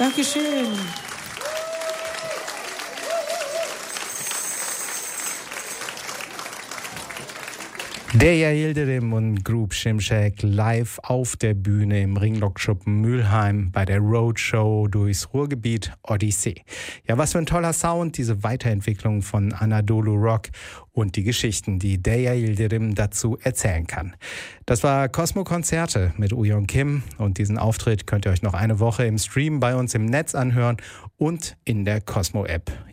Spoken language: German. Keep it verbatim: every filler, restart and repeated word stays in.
Dankeschön. Deja Yildirim und Group Şimşek live auf der Bühne im Ringlockschuppen Mülheim bei der Roadshow durchs Ruhrgebiet Odyssee. Ja, was für ein toller Sound, diese Weiterentwicklung von Anadolu Rock und die Geschichten, die Deja Yildirim dazu erzählen kann. Das war Cosmo Konzerte mit Uyon Kim und diesen Auftritt könnt ihr euch noch eine Woche im Stream bei uns im Netz anhören und in der Cosmo App.